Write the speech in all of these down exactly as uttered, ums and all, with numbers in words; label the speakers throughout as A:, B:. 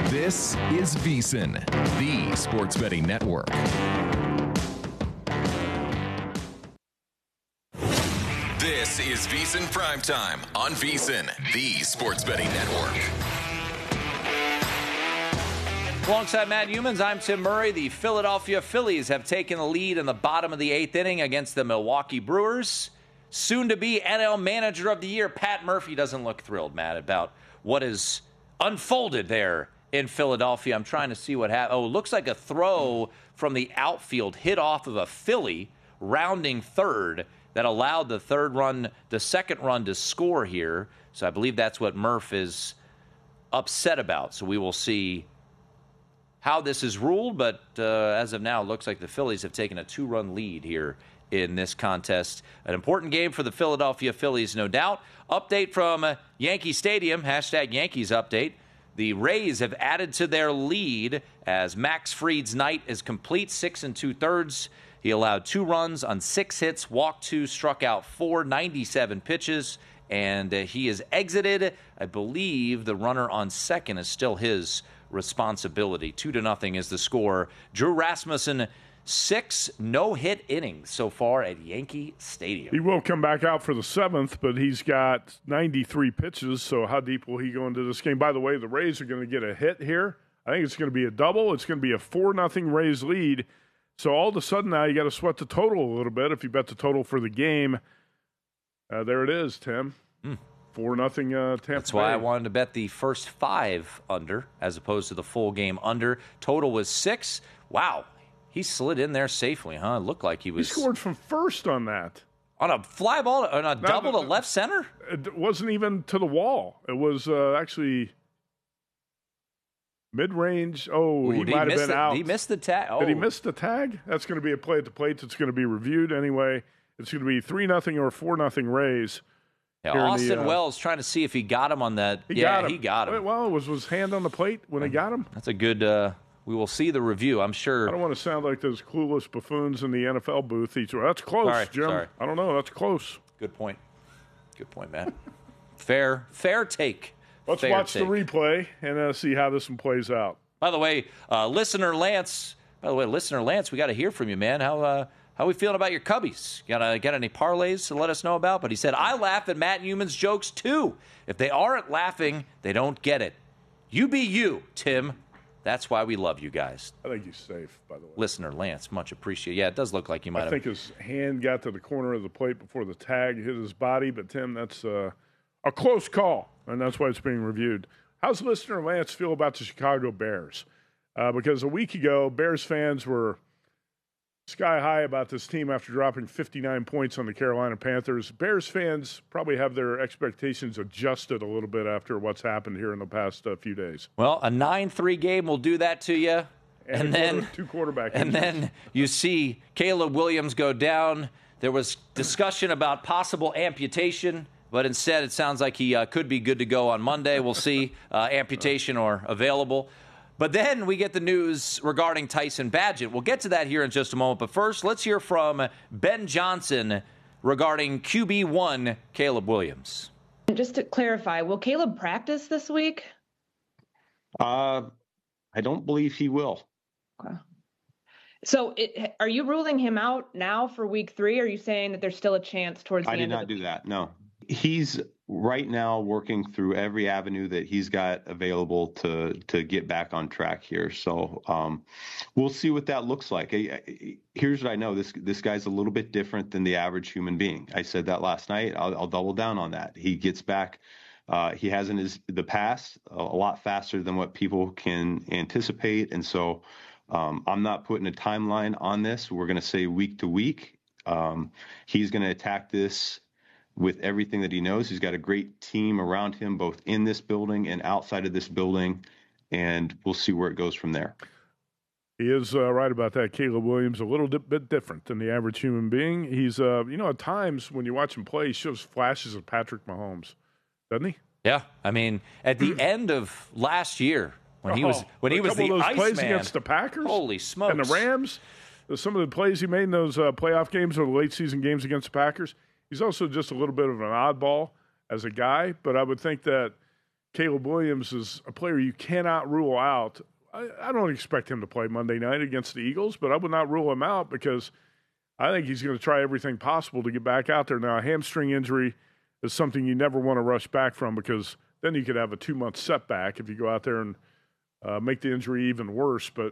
A: This is VSiN, the sports betting network. This is VSiN Primetime on VSiN, the sports betting network.
B: Alongside Matt Humans, I'm Tim Murray. The Philadelphia Phillies have taken the lead in the bottom of the eighth inning against the Milwaukee Brewers. Soon to be N L Manager of the Year, Pat Murphy doesn't look thrilled, Matt, about what is unfolded there in Philadelphia. I'm trying to see what happened. Oh, it looks like a throw from the outfield hit off of a Philly rounding third that allowed the third run, the second run to score here. So I believe that's what Murph is upset about. So we will see how this is ruled, but uh, as of now, it looks like the Phillies have taken a two-run lead here in this contest. An important game for the Philadelphia Phillies, no doubt. Update from uh, Yankee Stadium, hashtag Yankees update. The Rays have added to their lead as Max Fried's night is complete, six and two-thirds. He allowed two runs on six hits, walked two, struck out four, ninety-seven pitches, and uh, he is exited. I believe the runner on second is still his responsibility. Two to nothing is the score. Drew Rasmussen, six no-hit innings so far at Yankee Stadium.
C: He will come back out for the seventh, but he's got ninety-three pitches, so how deep will he go into this game? By the way, the Rays are going to get a hit here. I think it's going to be a double. It's going to be a four nothing Rays lead. So all of a sudden now you got to sweat the total a little bit if you bet the total for the game. Uh, there it is, Tim. Mm. four nothing uh, Tampa
B: That's why
C: Bay.
B: I wanted to bet the first five under as opposed to the full game under. Total was six. Wow. He slid in there safely, huh? It looked like he was...
C: He scored from first on that.
B: On a fly ball, on a
C: Now,
B: double
C: the,
B: to left center?
C: It wasn't even to the wall. It was uh, actually mid-range. Oh,
B: Ooh,
C: he
B: did
C: might have
B: miss
C: been
B: the,
C: out.
B: Did he miss the tag? Oh.
C: Did he miss the tag? That's going to be a play at the plate that's going to be reviewed anyway. It's going to be three nothing or four nothing Rays.
B: Yeah, Austin the, uh, Wells trying to see if he got him on that.
C: He
B: yeah,
C: got him.
B: he got him.
C: Well, was was hand on the plate when he got him?
B: That's a good... Uh, we will see the review, I'm sure.
C: I don't want to sound like those clueless buffoons in the N F L booth. Each That's close,
B: sorry,
C: Jim.
B: Sorry.
C: I don't know. That's close.
B: Good point. Good point, Matt. fair, fair take.
C: Let's
B: fair
C: watch
B: take.
C: the replay and uh, see how this one plays out.
B: By the way, uh, listener Lance. By the way, listener Lance, we got to hear from you, man. How uh, how we feeling about your Cubbies? Got uh, got any parlays to let us know about? But he said, I laugh at Matt Newman's jokes too. If they aren't laughing, they don't get it. You be you, Tim. That's why we love you guys.
C: I think he's safe, by the way.
B: Listener Lance, much appreciated. Yeah, it does look like you might
C: I
B: have.
C: think his hand got to the corner of the plate before the tag hit his body. But, Tim, that's uh, a close call, and that's why it's being reviewed. How's listener Lance feel about the Chicago Bears? Uh, because a week ago, Bears fans were sky high about this team after dropping fifty-nine points on the Carolina Panthers. Bears fans probably have their expectations adjusted a little bit after what's happened here in the past uh, few days.
B: Well, a nine three game will do that to you.
C: And,
B: and then
C: quarter, two quarterback
B: And
C: injuries.
B: then you see Caleb Williams go down. There was discussion about possible amputation, but instead it sounds like he uh, could be good to go on Monday. We'll see uh, amputation or available. But then we get the news regarding Tyson Bagent. We'll get to that here in just a moment. But first, let's hear from Ben Johnson regarding Q B one Caleb Williams.
D: Just to clarify, will Caleb practice this week?
E: Uh, I don't believe he will.
D: Okay. So it, are you ruling him out now for week three? Or are you saying that there's still a chance towards the
E: I
D: end
E: did not
D: of the
E: do that, no. He's right now working through every avenue that he's got available to to get back on track here. So um, we'll see what that looks like. Here's what I know. This this guy's a little bit different than the average human being. I said that last night. I'll, I'll double down on that. He gets back. Uh, he has in his the past a, a lot faster than what people can anticipate. And so um, I'm not putting a timeline on this. We're going to say week to week. Um, he's going to attack this with everything that he knows. He's got a great team around him, both in this building and outside of this building, and we'll see where it goes from there.
C: He is uh, right about that. Caleb Williams, a little di- bit different than the average human being. He's, uh, you know, at times when you watch him play, he shows flashes of Patrick Mahomes, doesn't he?
B: Yeah, I mean, at the end of last year, when he was when he was the
C: of those
B: Iceman,
C: plays against the Packers,
B: holy smokes,
C: and the Rams, some of the plays he made in those uh, playoff games or the late season games against the Packers. He's also just a little bit of an oddball as a guy, but I would think that Caleb Williams is a player you cannot rule out. I, I don't expect him to play Monday night against the Eagles, but I would not rule him out because I think he's going to try everything possible to get back out there. Now, a hamstring injury is something you never want to rush back from because then you could have a two-month setback if you go out there and uh, make the injury even worse. But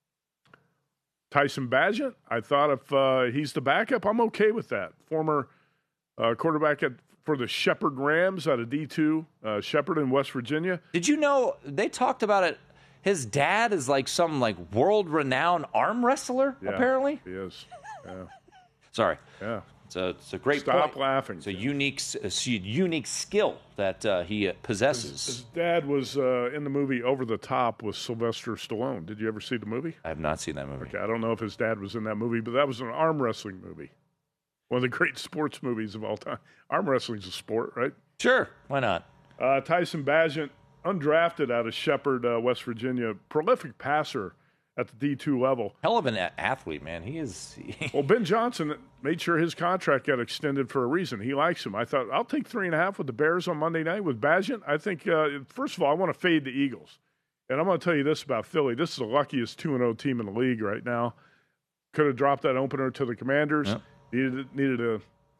C: Tyson Bagent, I thought if uh, he's the backup, I'm okay with that. Former uh, quarterback at, for the Shepherd Rams out of D two, uh, Shepherd in West Virginia.
B: Did you know they talked about it? His dad is like some like world-renowned arm wrestler,
C: Yeah,
B: apparently.
C: he is. Yeah.
B: Sorry.
C: Yeah.
B: It's a, it's a great
C: Stop
B: point.
C: laughing.
B: It's a unique, a unique skill that uh, he possesses.
C: His dad was uh, in the movie Over the Top with Sylvester Stallone. Did you ever see the movie?
B: I have not seen that movie.
C: Okay, I don't know if his dad was in that movie, but that was an arm wrestling movie. One of the great sports movies of all time. Arm wrestling's a sport, right?
B: Sure, why not?
C: Uh, Tyson Bagent, undrafted out of Shepherd, uh, West Virginia, prolific passer at the D two level.
B: Hell of an a- athlete, man. He is.
C: Well, Ben Johnson made sure his contract got extended for a reason. He likes him. I thought, I'll take three and a half with the Bears on Monday night with Bagent. I think, uh, first of all, I want to fade the Eagles. And I'm going to tell you this about Philly. This is the luckiest two and oh team in the league right now. Could have dropped that opener to the Commanders.
B: Yep.
C: Needed, needed a,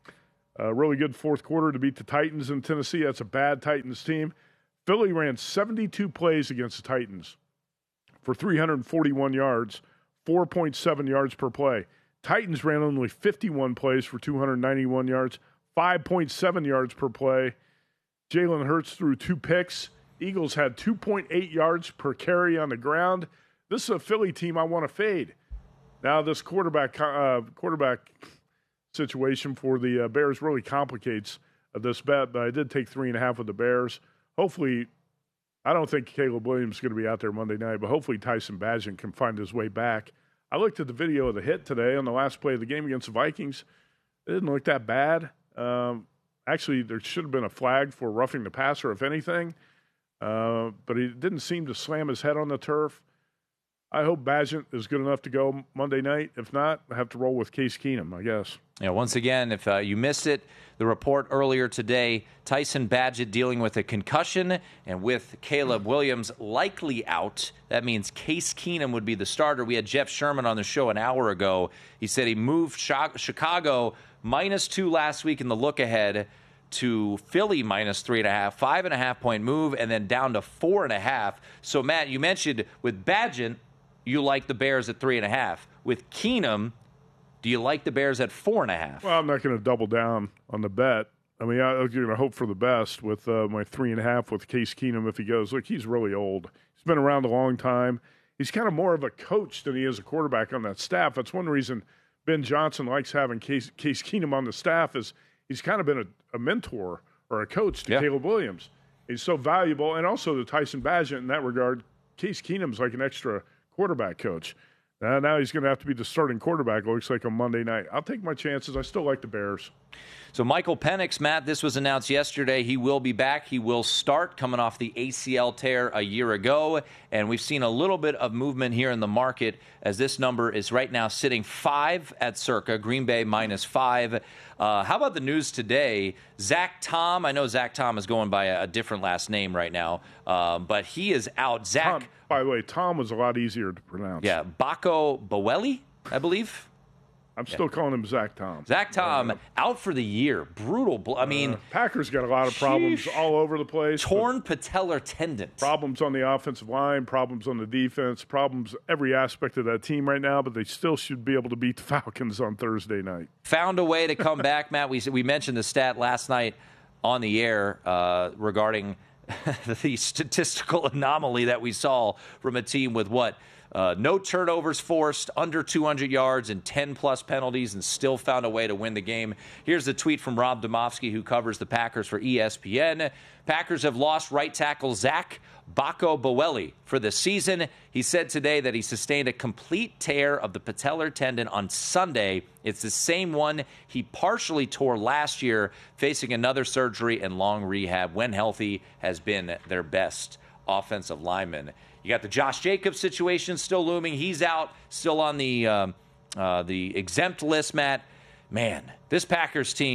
C: a really good fourth quarter to beat the Titans in Tennessee. That's a bad Titans team. Philly ran seventy-two plays against the Titans for three hundred forty-one yards, four point seven yards per play. Titans ran only fifty-one plays for two hundred ninety-one yards, five point seven yards per play. Jalen Hurts threw two picks. Eagles had two point eight yards per carry on the ground. This is a Philly team I want to fade. Now, this quarterback uh, quarterback situation for the uh, Bears really complicates uh, this bet, but I did take three and a half with the Bears. Hopefully, I don't think Caleb Williams is going to be out there Monday night, but hopefully Tyson Bagent can find his way back. I looked at the video of the hit today on the last play of the game against the Vikings. It didn't look that bad. Um, actually, there should have been a flag for roughing the passer, if anything, uh, but he didn't seem to slam his head on the turf. I hope Bagent is good enough to go Monday night. If not, I have to roll with Case Keenum, I guess.
B: Yeah, once again, if uh, you missed it, the report earlier today, Tyson Bagent dealing with a concussion, and with Caleb Williams likely out, that means Case Keenum would be the starter. We had Jeff Sherman on the show an hour ago. He said he moved Chicago minus two last week in the look-ahead to Philly minus three and a half, five and a half point move, and then down to four and a half. So, Matt, you mentioned with Bagent, you like the Bears at three and a half. With Keenum, do you like the Bears at four and a half?
C: Well, I'm not going to double down on the bet. I mean, I'm going to hope for the best with uh, my three and a half with Case Keenum if he goes. Look, he's really old. He's been around a long time. He's kind of more of a coach than he is a quarterback on that staff. That's one reason Ben Johnson likes having Case, Case Keenum on the staff is he's kind of been a, a mentor or a coach to
B: yeah.
C: Caleb Williams. He's so valuable. And also to Tyson Bagent in that regard, Case Keenum's like an extra quarterback coach. Uh, now he's going to have to be the starting quarterback, it looks like, on Monday night. I'll take my chances. I still like the Bears.
B: So Michael Penix, Matt, this was announced yesterday. He will be back. He will start coming off the A C L tear a year ago. And we've seen a little bit of movement here in the market as this number is right now sitting five at circa, Green Bay minus five. Uh, how about the news today? Zach Tom, I know Zach Tom is going by a, a different last name right now, uh, but he is out. Zach,
C: Tom, by the way, Tom was a lot easier to pronounce.
B: Yeah, Bako Boweli, I believe.
C: I'm still yeah. calling him Zach Tom.
B: Zach Tom
C: uh,
B: out for the year. Brutal. Bl- I mean,
C: uh, Packers got a lot of problems sheesh. all over the place.
B: Torn patellar tendon.
C: Problems on the offensive line, problems on the defense, problems every aspect of that team right now, but they still should be able to beat the Falcons on Thursday night.
B: Found a way to come back, Matt. We we mentioned the stat last night on the air uh, regarding the statistical anomaly that we saw from a team with what? Uh, no turnovers forced, under two hundred yards, and ten-plus penalties, and still found a way to win the game. Here's the tweet from Rob Domofsky, who covers the Packers for E S P N. Packers have lost right tackle Zach Bako Boweli for the season. He said today that he sustained a complete tear of the patellar tendon on Sunday. It's the same one he partially tore last year, facing another surgery and long rehab. When healthy, has been their best offensive lineman. You got the Josh Jacobs situation still looming. He's out, still on the um, uh, the exempt list, Matt. Man, this Packers team,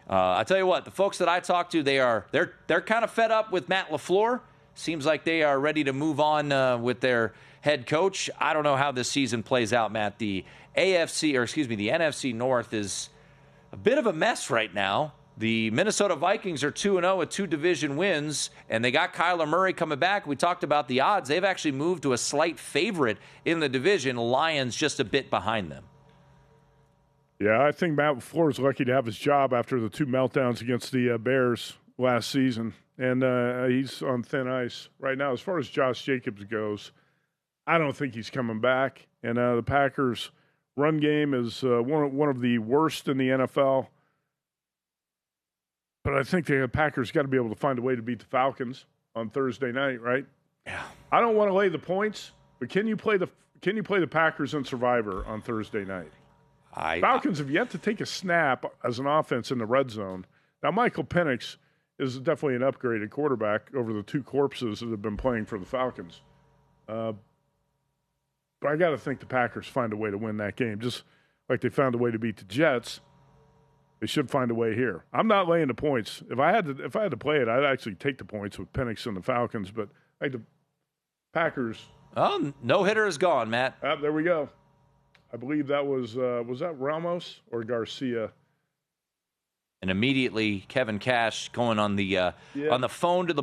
B: Uh, I tell you what, the folks that I talk to, they are they're they're kind of fed up with Matt LaFleur. Seems like they are ready to move on uh, with their head coach. I don't know how this season plays out, Matt. The A F C, or excuse me, the N F C North is a bit of a mess right now. The Minnesota Vikings are two and oh with two division wins, and they got Kyler Murray coming back. We talked about the odds. They've actually moved to a slight favorite in the division. Lions just a bit behind them.
C: Yeah, I think Matt LaFleur is lucky to have his job after the two meltdowns against the uh, Bears last season, and uh, he's on thin ice right now. As far as Josh Jacobs goes, I don't think he's coming back, and uh, the Packers' run game is uh, one, one of the worst in the N F L. But I think the Packers got to be able to find a way to beat the Falcons on Thursday night, right?
B: Yeah.
C: I don't want to lay the points, but can you play the can you play the Packers in Survivor on Thursday night?
B: I,
C: Falcons have yet to take a snap as an offense in the red zone. Now, Michael Penix is definitely an upgraded quarterback over the two corpses that have been playing for the Falcons. Uh, but I got to think the Packers find a way to win that game, just like they found a way to beat the Jets. They should find a way here. I'm not laying the points. If I had to, if I had to play it, I'd actually take the points with Penix and the Falcons. But like the Packers.
B: Oh, no hitter is gone, Matt.
C: Uh, there we go. I believe that was uh, was that Ramos or Garcia.
B: And immediately Kevin Cash going on the uh,
C: yeah.
B: on the phone to the